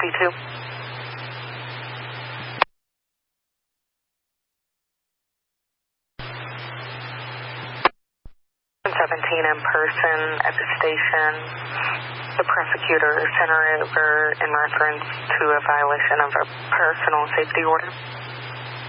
52. 17 in person at the station. The prosecutor sent her over in reference to a violation of a personal safety order.